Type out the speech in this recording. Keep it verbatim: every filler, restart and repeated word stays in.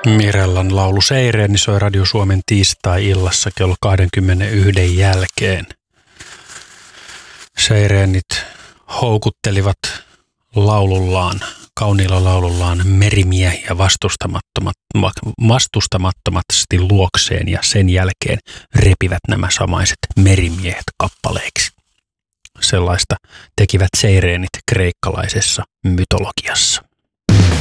Mirellan laulu Seireeni soi Radio Suomen tiistai-illassa kello kaksikymmentäyksi jälkeen. Seireenit houkuttelivat laulullaan, kauniilla laulullaan merimiehiä vastustamattomat, vastustamattomasti luokseen ja sen jälkeen repivät nämä samaiset merimiehet kappaleiksi. Sellaista tekivät seireenit kreikkalaisessa mytologiassa.